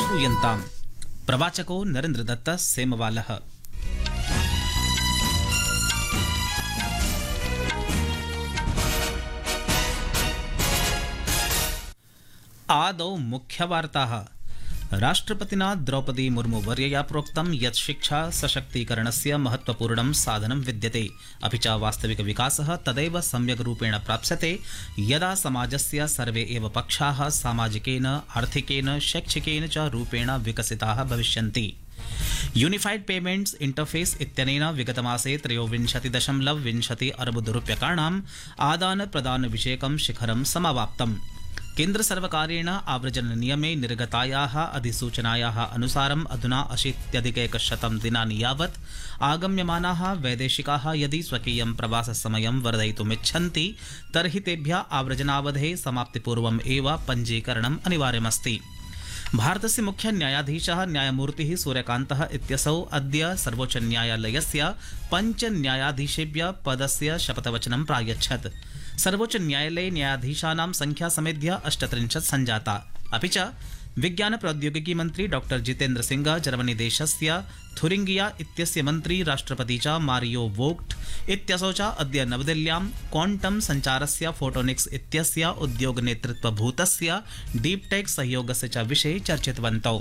श्रूयन्ताम्। प्रवाचको नरेन्द्रदत्त सेमवालः। आदौ मुख्यवार्ताः। राष्ट्रपतिना द्रौपदी मुर्मू वर्यया प्रोक्तं यत् शिक्षा सशक्तीकरणस्य महत्वपूर्णं साधनं विद्यते, अपि च वास्तविक विकासः तदैव सम्यग् रूपेण प्राप्स्यते यदा समाजस्य सर्वे एव पक्षाः सामाजिकेन, आर्थिकेन, शैक्षिकेन च रूपेण विकसिताः भविष्यन्ति। यूनिफाइड पेमेंट्स इंटरफेस इत्यनेन विगतमासे 23.20 अर्बुदरूप्यकाणाम् आदान-प्रदान विषयकं शिखरं समावाप्तम्। केन्द्र सर्वकारेण आव्रजन नियमे निर्गतायाः अधिसूचनायाः अनुसारम् अधुना 80+ दिनानि यावत् आगम्यमानाः वैदेशिकाः यदि स्वकीयं प्रवाससमयं वर्धयितुमिच्छन्ति तर्हि तेभ्यः आव्रजनावधेः समाप्तिपूर्वम् एव पञ्जीकरणम् अनिवार्यमस्ति। भारतस्य मुख्य न्यायाधीशः न्यायमूर्तिः सूर्यकान्तः इत्यसौ अद्य सर्वोच्चन्यायालयस्य 5 न्यायाधीशेभ्यः पदस्य शपथवचनं प्रायच्छत्। सर्वोच्च न्यायालये न्यायाधीशानां संख्या समेध्य 38 सञ्जाता। अपि च विज्ञान प्रौद्योगिकी मंत्री डॉ जितेन्द्र सिंह, जर्मनी देशस्य थुरिंगिया इत्यस्य मंत्री, राष्ट्रपति च मारियो वोग्ट इत्यसौ च अद्य नवदिल्ल्यां क्वांटम संचारस्य फोटोनिक्स इत्यस्य उद्योग नेतृत्वभूतस्य डीप टेक सहयोगस्य च विषये चर्चितवन्तौ।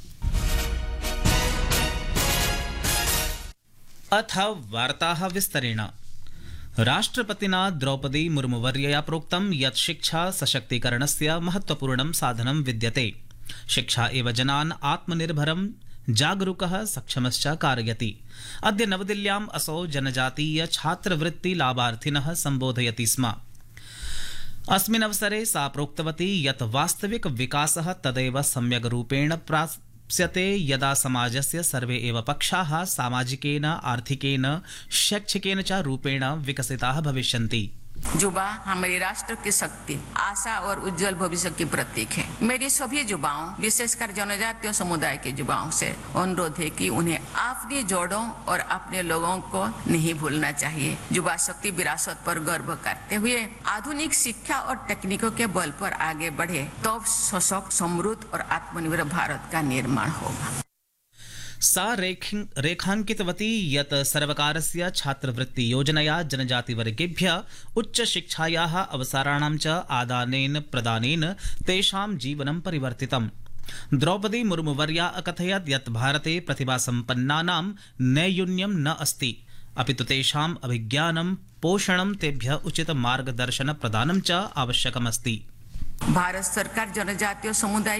अथ वार्ताः विस्तरेण। राष्ट्रपतिना द्रौपदी मुर्मुवर्यया प्रोक्तं यत् शिक्षा सशक्तीकरणस्य महत्वपूर्णं साधनं विद्यते। शिक्षा एव जनान् आत्मनिर्भरं, जागरूकः, सक्षमश्च कारयति। अद्य नवदिल्ल्याम् असौ जनजातीय छात्रवृत्ति लाभार्थिनः सम्बोधयति स्म। अस्मिन् अवसरे सा प्रोक्तवती यत् वास्तविक विकासः तदैव सम्यग् रूपेण प्राप्स्यते यदा समाजस्य सर्वे एव पक्षाः सामाजिकेन, आर्थिकेन, शैक्षिकेन च रूपेण विकसिताः भविष्यन्ति। युवा हमारे राष्ट्र की शक्ति, आशा और उज्जवल भविष्य की प्रतीक है। मेरी सभी युवाओं, विशेषकर जनजातीय समुदाय के युवाओं से अनुरोध है कि उन्हें अपनी जड़ों और अपने लोगों को नहीं भूलना चाहिए। युवा शक्ति विरासत पर गर्व करते हुए आधुनिक शिक्षा और तकनीकों के बल पर आगे बढ़े तो सशक्त, समृद्ध और आत्मनिर्भर भारत का निर्माण होगा। सा रेखांकितवती यत् सर्वकारस्य छात्रवृत्ति योजनया जनजातिवर्गेभ्यः उच्चशिक्षायाः अवसराणां च आदानेन प्रदानेन तेषां जीवनं परिवर्तितम्। द्रौपदी मुर्मुवर्या अकथयत् यत् भारते प्रतिभासम्पन्नानां नैयून्यं न अस्ति, अपि तु तेषाम् अभिज्ञानं, पोषणं, तेभ्यः उचित मार्गदर्शन प्रदानं च आवश्यकमस्ति। भारत सरकार जनजातीय समुदाय